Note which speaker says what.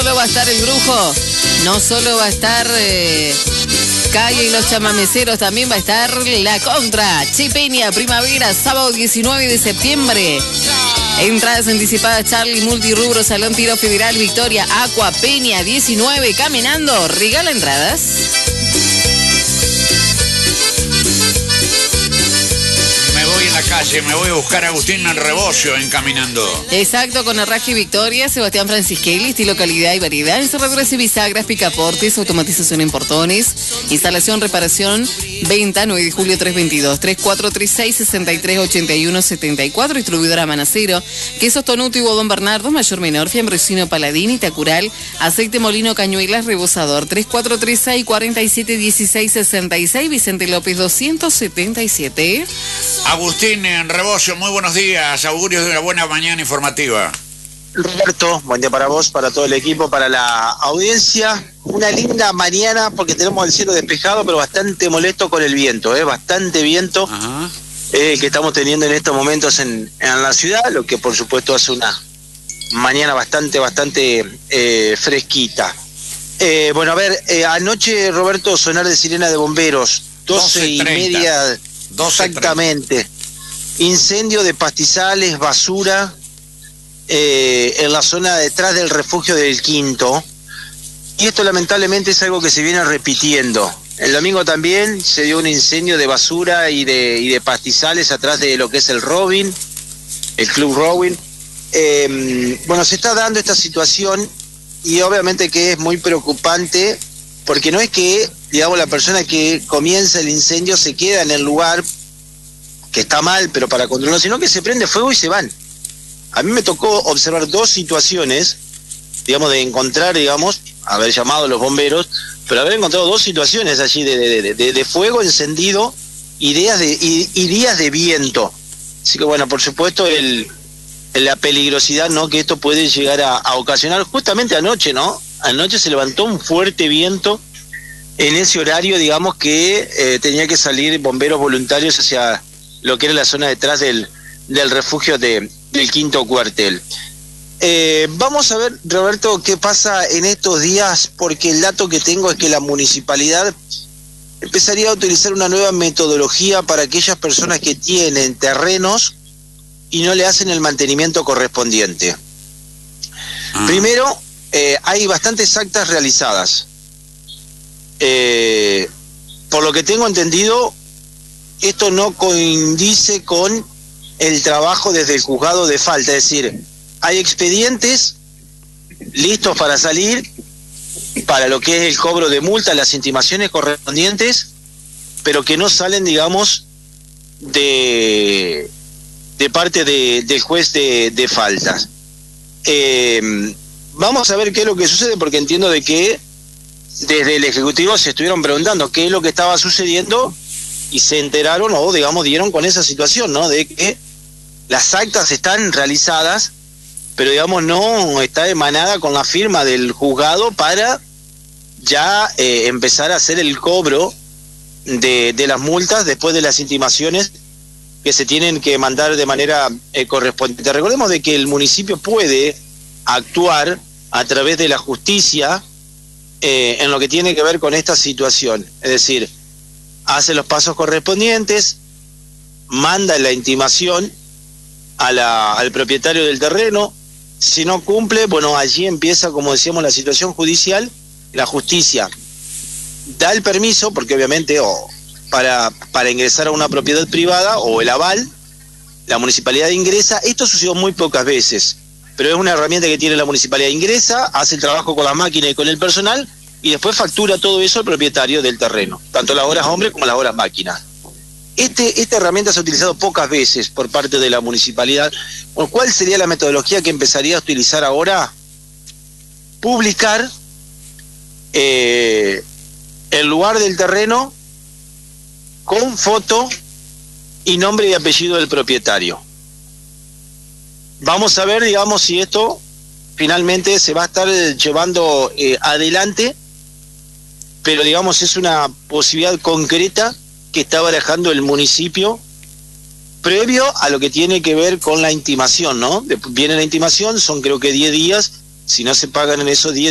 Speaker 1: solo va a estar el Brujo, no solo va a estar Calle y los chamameceros, también va a estar La Contra, Che Peña, Primavera, sábado 19 de septiembre. Entradas anticipadas, Charlie, Multirubro, Salón Tiro Federal, Victoria, Aqua, Peña, 19, Caminando, regala entradas.
Speaker 2: Me voy a buscar a Agustín en Rebocio en Caminando.
Speaker 1: Exacto, con Herraje y Victoria, Sebastián Francisquelli, estilo, calidad y variedad, encerraduras y bisagras, picaportes, automatización en portones, instalación, reparación, venta, 9 de julio 322, 3436-6381-74, distribuidora Manacero, quesos Tonuto y Bodón Bernardo, mayor menor, fiambrecino Paladín, Itacural, aceite molino Cañuelas, rebosador, 3436-4716-66, Vicente López 277.
Speaker 2: Agustín en Rebocio, muy buenos días, augurios de una buena mañana informativa.
Speaker 3: Roberto, buen día para vos, para todo el equipo, para la audiencia. Una linda mañana porque tenemos el cielo despejado, pero bastante molesto con el viento, bastante viento que estamos teniendo en estos momentos en la ciudad, lo que por supuesto hace una mañana bastante fresquita. Bueno, a ver, anoche, Roberto, sonar de sirena de bomberos, 12:30. Exactamente. Incendio de pastizales, basura, en la zona detrás del refugio del Quinto. Y esto lamentablemente es algo que se viene repitiendo. El domingo también se dio un incendio de basura y de pastizales atrás de lo que es el Robin, el Club Robin. Bueno, se está dando esta situación y obviamente que es muy preocupante porque no es que, digamos, la persona que comienza el incendio se queda en el lugar que está mal, pero para controlarlo, sino que se prende fuego y se van. A mí me tocó observar dos situaciones, digamos, de encontrar, digamos, haber llamado a los bomberos, pero haber encontrado dos situaciones allí de fuego encendido y días de viento. Así que bueno, por supuesto, la peligrosidad, ¿no?, que esto puede llegar a ocasionar. Justamente anoche, ¿no? Anoche se levantó un fuerte viento en ese horario, digamos, que tenía que salir bomberos voluntarios hacia lo que era la zona detrás del refugio del Quinto Cuartel. Vamos a ver, Roberto, qué pasa en estos días, porque el dato que tengo es que la municipalidad empezaría a utilizar una nueva metodología para aquellas personas que tienen terrenos y no le hacen el mantenimiento correspondiente. Primero, hay bastantes actas realizadas. Por lo que tengo entendido, esto no coincide con el trabajo desde el juzgado de falta, es decir, hay expedientes listos para salir, para lo que es el cobro de multa, las intimaciones correspondientes, pero que no salen, digamos, de parte del juez de faltas. Vamos a ver qué es lo que sucede, porque entiendo de que desde el Ejecutivo se estuvieron preguntando qué es lo que estaba sucediendo y se enteraron o, digamos, dieron con esa situación, ¿no?, de que las actas están realizadas, pero, digamos, no está emanada con la firma del juzgado para ya empezar a hacer el cobro de las multas después de las intimaciones que se tienen que mandar de manera correspondiente. Recordemos de que el municipio puede actuar a través de la justicia en lo que tiene que ver con esta situación, es decir, hace los pasos correspondientes, manda la intimación al propietario del terreno. Si no cumple, bueno, allí empieza, como decíamos, la situación judicial. La justicia da el permiso, porque obviamente para ingresar a una propiedad privada o el aval, la municipalidad ingresa. Esto sucedió muy pocas veces, pero es una herramienta que tiene la municipalidad. Ingresa, hace el trabajo con las máquinas y con el personal, y después factura todo eso al propietario del terreno, tanto las horas hombre como las horas máquina. Esta herramienta se ha utilizado pocas veces por parte de la municipalidad. ¿Cuál sería la metodología que empezaría a utilizar ahora? Publicar el lugar del terreno con foto y nombre y apellido del propietario. Vamos a ver, digamos, si esto finalmente se va a estar llevando adelante, pero, digamos, es una posibilidad concreta que está barajando el municipio previo a lo que tiene que ver con la intimación, ¿no? Viene la intimación, son creo que 10 días, si no se pagan en esos 10